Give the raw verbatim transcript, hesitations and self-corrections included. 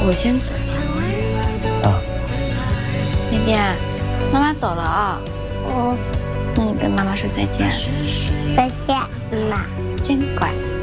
我先走啊。 甜甜，妈妈走了啊。 嗯， 那你跟妈妈说再见。 再见，妈妈。 真乖。